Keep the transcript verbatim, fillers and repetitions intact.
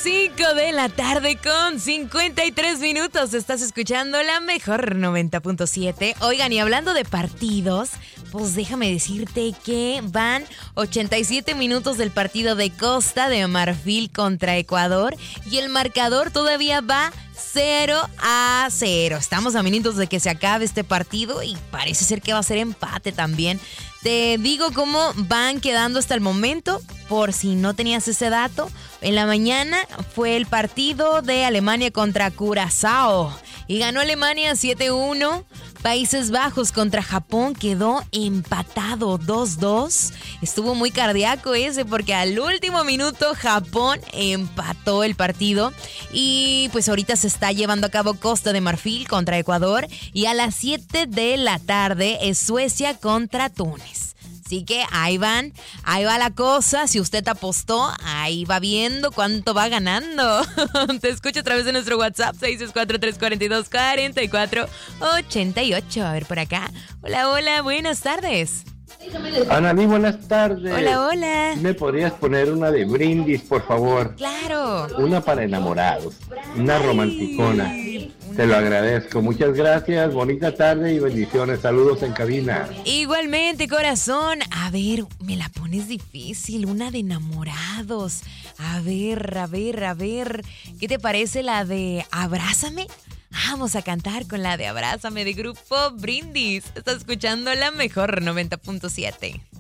cinco de la tarde con cincuenta y tres minutos. Estás escuchando la mejor noventa punto siete. Oigan, y hablando de partidos, pues déjame decirte que van ochenta y siete minutos del partido de Costa de Marfil contra Ecuador y el marcador todavía va cero a cero. Estamos a minutos de que se acabe este partido y parece ser que va a ser empate también. Te digo cómo van quedando hasta el momento, por si no tenías ese dato. En la mañana fue el partido de Alemania contra Curazao y ganó Alemania siete uno. Países Bajos contra Japón quedó empatado dos dos. Estuvo muy cardíaco ese porque al último minuto Japón empató el partido. Y pues ahorita se está llevando a cabo Costa de Marfil contra Ecuador. Y a las siete de la tarde es Suecia contra Túnez. Así que ahí van, ahí va la cosa. Si usted apostó, ahí va viendo cuánto va ganando. Te escucho a través de nuestro WhatsApp seis seis cuatro, tres cuatro dos, cuatro cuatro ocho ocho. A ver por acá. Hola, hola, buenas tardes. Anaí, buenas tardes. Hola, hola. ¿Me podrías poner una de Brindis, por favor? Claro. Una para enamorados, una romanticona. Te lo agradezco. Muchas gracias. Bonita tarde y bendiciones. Saludos en cabina. Igualmente, corazón. A ver, me la pones difícil. Una de enamorados. A ver, a ver, a ver. ¿Qué te parece la de Abrázame? Vamos a cantar con la de Abrázame de Grupo Brindis. Estás escuchando la mejor noventa punto siete.